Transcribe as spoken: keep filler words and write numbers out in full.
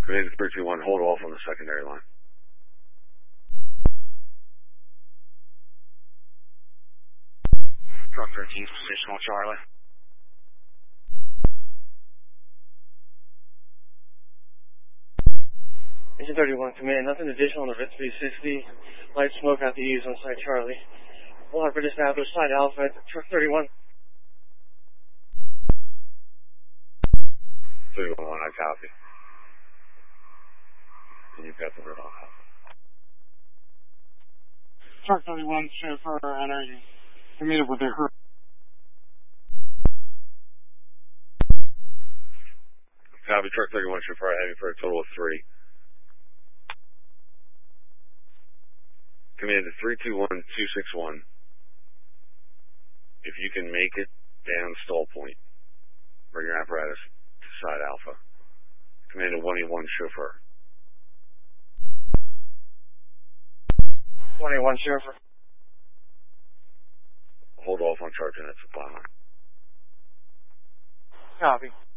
Commander three two one, hold off on the secondary line. Truck thirteen, positional Charlie. Engine thirty-one, command, nothing additional on the V I T three sixty. Light smoke out to use on site Charlie. We'll have it established side Alpha, truck thirty-one. three one one, I copy. And you've got the word on Alpha. Truck thirty-one, chauffeur, enter you. Committed with their crew. Copy, truck thirty-one, chauffeur, I have you for a total of three. Commander three two one two six one. If you can make it down stall point, bring your apparatus to side Alpha. Commander one eighty-one, chauffeur. one eighty-one, chauffeur. Hold off on charging at supply line. Copy.